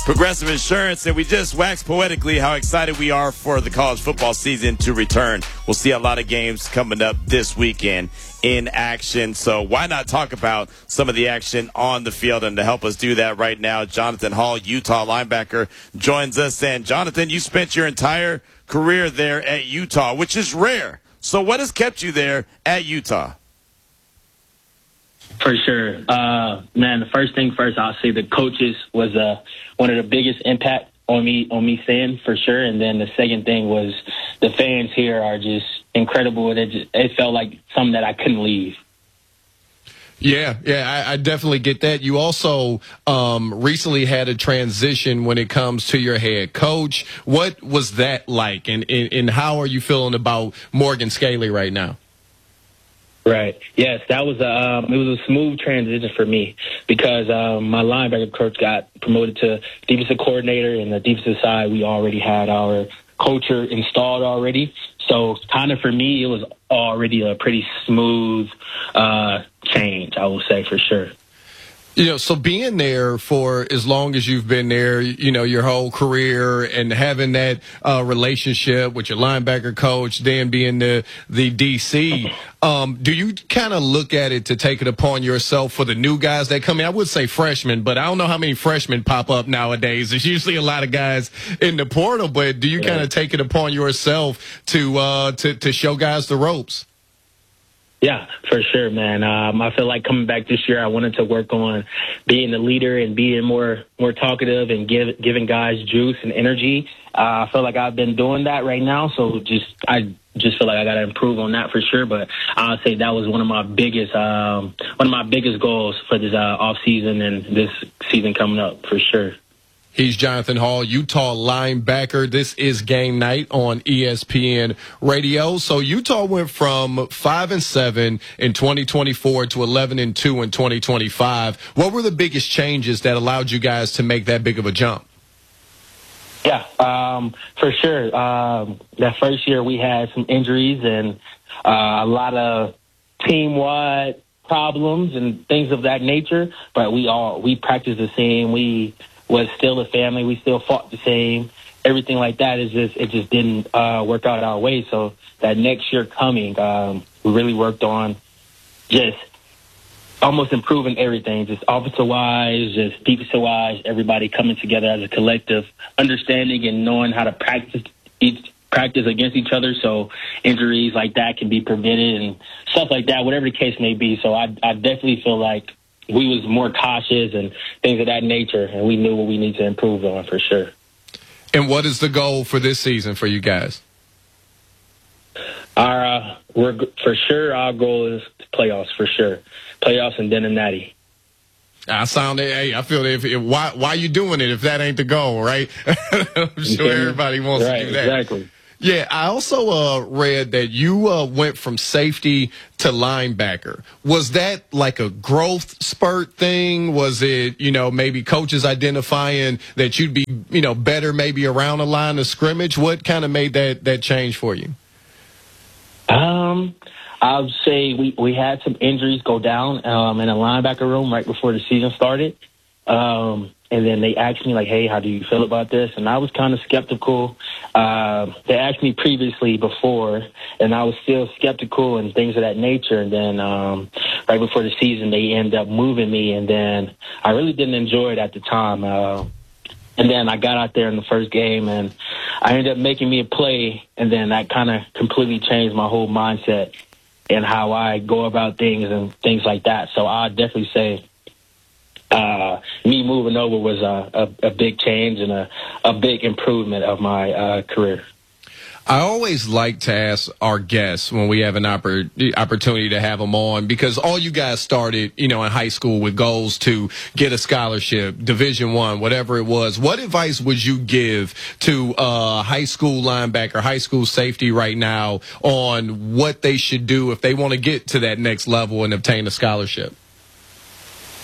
Progressive Insurance, and we just waxed poetically how excited we are for the college football season to return. We'll see a lot of games coming up this weekend in action, so why not talk about some of the action on the field? And to help us do that right now, Jonathan Hall, Utah linebacker, joins us. And Jonathan, you spent your entire career there at Utah, which is rare. So what has kept you there at Utah? For sure. Man, the first thing first, I'll say the coaches was one of the biggest impact on me staying, for sure. And then the second thing was the fans here are just incredible. It felt like something that I couldn't leave. Yeah, I definitely get that. You also recently had a transition when it comes to your head coach. What was that like, and how are you feeling about Morgan Scaley right now? Right. Yes, that was it was a smooth transition for me because my linebacker coach got promoted to defensive coordinator, and the defensive side we already had our culture installed already. So kind of for me, it was already a pretty smooth change, I will say, for sure. You know, so being there for as long as you've been there, you know, your whole career, and having that relationship with your linebacker coach, then being the DC, do you kind of look at it to take it upon yourself for the new guys that come in? I would say freshmen, but I don't know how many freshmen pop up nowadays. There's usually a lot of guys in the portal, but do you kind of take it upon yourself to show guys the ropes? Yeah, for sure, man. I feel like coming back this year, I wanted to work on being the leader and being more talkative and giving guys juice and energy. I feel like I've been doing that right now, so I just feel like I got to improve on that for sure. But I'll say that was one of my biggest goals for this off season and this season coming up for sure. He's Jonathan Hall, Utah linebacker. This is Game Night on ESPN Radio. So Utah went from 5-7 in 2024 to 11-2 in 2025. What were the biggest changes that allowed you guys to make that big of a jump? Yeah, for sure. That first year we had some injuries and a lot of team-wide problems and things of that nature. But we practiced the same. We was still a family. We still fought the same. Everything like that it just didn't work out our way. So that next year coming, we really worked on just almost improving everything, just offensive-wise, just defensive-wise, everybody coming together as a collective, understanding and knowing how to practice against each other so injuries like that can be prevented and stuff like that, whatever the case may be. So I definitely feel like we was more cautious and things of that nature, and we knew what we need to improve on for sure. And what is the goal for this season for you guys? Our goal is playoffs for sure. Playoffs and then a natty. I feel that why are you doing it if that ain't the goal, right? I'm sure everybody wants to do that. Exactly. Yeah, I also read that you went from safety to linebacker. Was that like a growth spurt thing? Was it, maybe coaches identifying that you'd be, better maybe around the line of scrimmage? What kind of made that change for you? I would say we had some injuries go down in a linebacker room right before the season started. And then they asked me, like, hey, how do you feel about this? And I was kind of skeptical. They asked me previously before, and I was still skeptical and things of that nature. And then right before the season, they ended up moving me, and then I really didn't enjoy it at the time. And then I got out there in the first game, and I ended up making me a play, and then that kind of completely changed my whole mindset and how I go about things and things like that. So I'd definitely say me moving over was a big change and a big improvement of my career. I always like to ask our guests when we have an opportunity to have them on, because all you guys started, in high school with goals to get a scholarship, Division I, whatever it was. What advice would you give to a high school linebacker, high school safety right now on what they should do if they want to get to that next level and obtain a scholarship?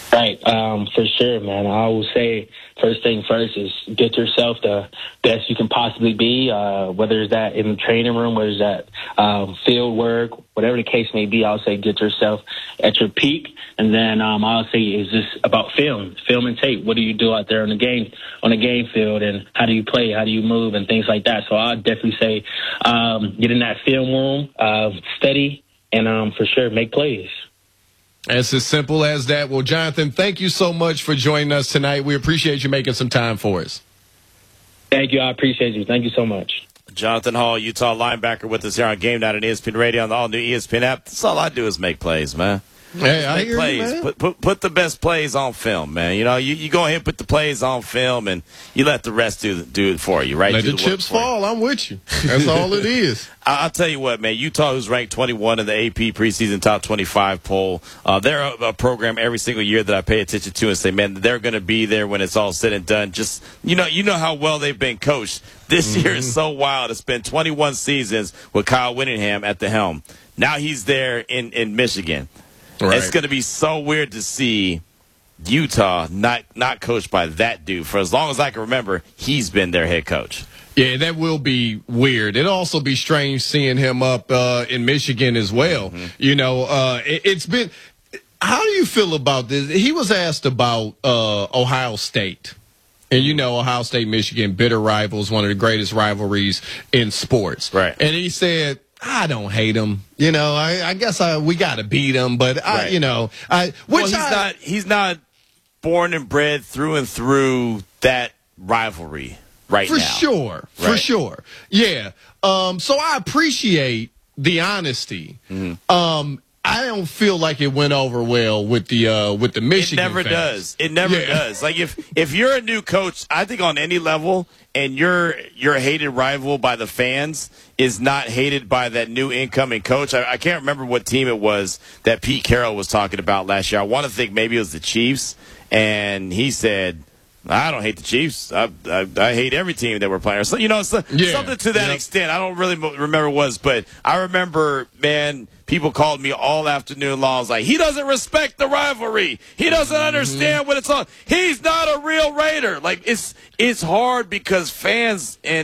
Right, for sure, man. I will say first thing first is get yourself the best you can possibly be, whether it's that in the training room, whether it's that field work, whatever the case may be. I'll say get yourself at your peak, and then I'll say is this about film and tape. What do you do out there on the game field, and how do you play, how do you move, and things like that. So I'd definitely say get in that film room, study, and for sure make plays. It's as simple as that. Well, Jonathan, thank you so much for joining us tonight. We appreciate you making some time for us. Thank you. I appreciate you. Thank you so much. Jonathan Hall, Utah linebacker, with us here on Game Night on ESPN Radio on the all-new ESPN app. That's all I do is make plays, man. Hey, I hear plays. you, man. Put the best plays on film, man. You know, you go ahead and put the plays on film, and you let the rest do it for you, right? Let the chips fall. I'm with you. That's all it is. I'll tell you what, man. Utah, who's ranked 21 in the AP preseason top 25 poll, they're a program every single year that I pay attention to and say, man, they're going to be there when it's all said and done. Just you know how well they've been coached. This year is so wild. It's been 21 seasons with Kyle Whittingham at the helm. Now he's there in Michigan. Right. It's going to be so weird to see Utah not coached by that dude. For as long as I can remember, he's been their head coach. Yeah, that will be weird. It'll also be strange seeing him up in Michigan as well. Mm-hmm. You know, it's been – how do you feel about this? He was asked about Ohio State. And you know, Ohio State, Michigan, bitter rivals, one of the greatest rivalries in sports. Right. And he said – I don't hate him. You know, I guess we got to beat him, but he's not born and bred through and through that rivalry now. For sure. Yeah. So I appreciate the honesty. Mm-hmm. I don't feel like it went over well with the Michigan. It never does. It never does. Like if you're a new coach, I think on any level, and your hated rival by the fans is not hated by that new incoming coach. I can't remember what team it was that Pete Carroll was talking about last year. I want to think maybe it was the Chiefs, and he said, I don't hate the Chiefs. I hate every team that we're playing. So, something to that extent. I don't really remember what it was, but I remember, man, people called me all afternoon long. I was like, he doesn't respect the rivalry. He doesn't understand what it's on. He's not a real Raider. Like, it's hard because fans and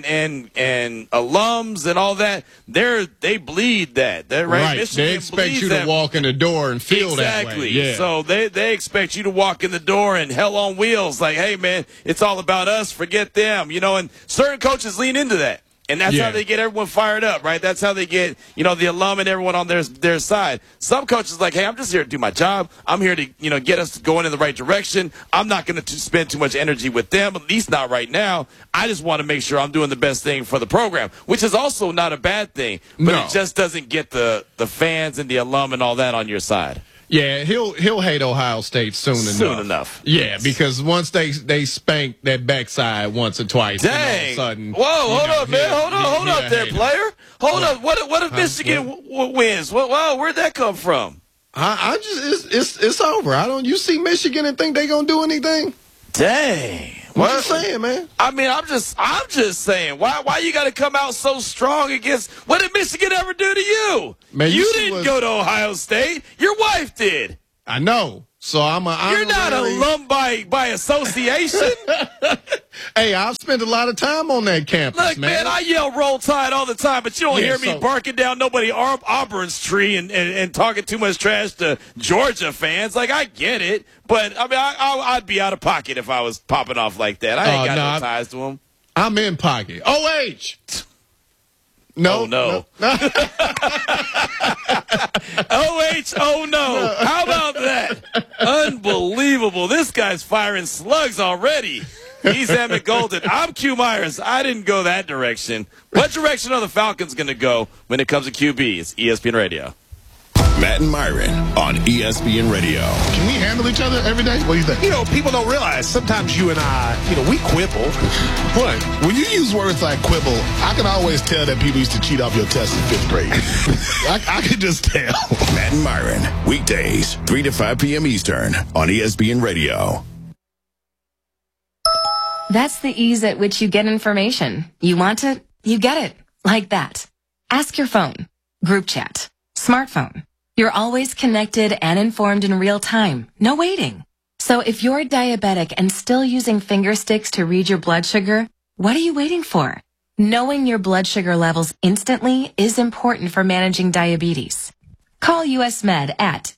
alums and all that, they bleed that. Right. They expect you to walk in the door and feel that way. Yeah. So they expect you to walk in the door and hell on wheels. Like, hey, man, it's all about us. Forget them. And certain coaches lean into that. And that's how they get everyone fired up, right? That's how they get, the alum and everyone on their side. Some coaches are like, hey, I'm just here to do my job. I'm here to, get us going in the right direction. I'm not going to spend too much energy with them, at least not right now. I just want to make sure I'm doing the best thing for the program, which is also not a bad thing. But it just doesn't get the fans and the alum and all that on your side. Yeah, he'll hate Ohio State soon enough. Yeah, because once they spank that backside once or twice, dang. All of a sudden, whoa, hold up, man, hold up there, player. Hold up. What if Michigan wins? Well, where'd that come from? I just it's over. You see Michigan and think they gonna do anything? Dang. What you saying, man? I mean, I'm just saying. Why you got to come out so strong against? What did Michigan ever do to you? Man, you didn't go to Ohio State. Your wife did. I know. So You're not alum by association. Hey, I've spent a lot of time on that campus. Look, man, I yell Roll Tide all the time, but you don't hear me barking down nobody Auburn's tree and talking too much trash to Georgia fans. Like, I get it, but I mean, I'd be out of pocket if I was popping off like that. I ain't got no ties to them. I'm in pocket. OH. No. Oh, no. Oh, no. How about that? Unbelievable. This guy's firing slugs already. He's Emmett Golden. I'm Q Myers. I didn't go that direction. What direction are the Falcons going to go when it comes to QB? It's ESPN Radio. Matt and Myron on ESPN Radio. Can we handle each other every day? What do you think? People don't realize sometimes you and I, we quibble. What? When you use words like quibble, I can always tell that people used to cheat off your test in 5th grade. I can just tell. Matt and Myron, weekdays, 3 to 5 p.m. Eastern on ESPN Radio. That's the ease at which you get information. You want it, you get it. Like that. Ask your phone. Group chat. Smartphone. You're always connected and informed in real time. No waiting. So if you're diabetic and still using finger sticks to read your blood sugar, what are you waiting for? Knowing your blood sugar levels instantly is important for managing diabetes. Call US Med at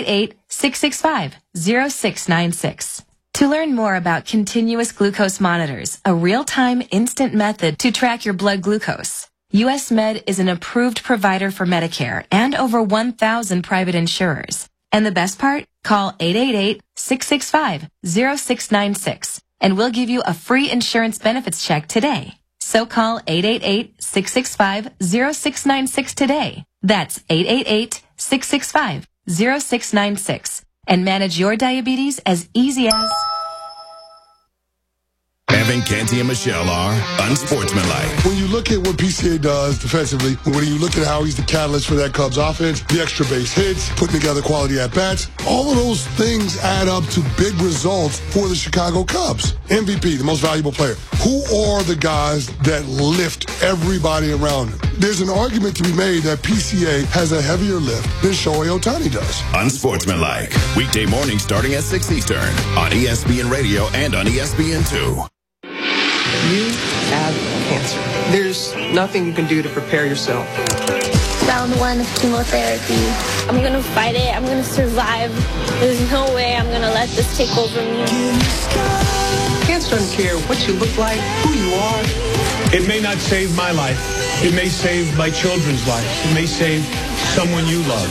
888-665-0696. To learn more about continuous glucose monitors, a real-time instant method to track your blood glucose, US Med is an approved provider for Medicare and over 1,000 private insurers. And the best part? Call 888-665-0696 and we'll give you a free insurance benefits check today. So call 888-665-0696 today. That's 888-665-0696 and manage your diabetes as easy as... Evan Canty and Michelle are unsportsmanlike. When you look at what PCA does defensively, when you look at how he's the catalyst for that Cubs offense, the extra base hits, putting together quality at-bats, all of those things add up to big results for the Chicago Cubs. MVP, the most valuable player. Who are the guys that lift everybody around him? There's an argument to be made that PCA has a heavier lift than Shohei Ohtani does. Unsportsmanlike. Weekday morning starting at 6 Eastern on ESPN Radio and on ESPN2. You have cancer. There's nothing you can do to prepare yourself. Round 1 of chemotherapy. I'm going to fight it. I'm going to survive. There's no way I'm going to let this take over me. Cancer doesn't care what you look like, who you are. It may not save my life. It may save my children's lives. It may save someone you love.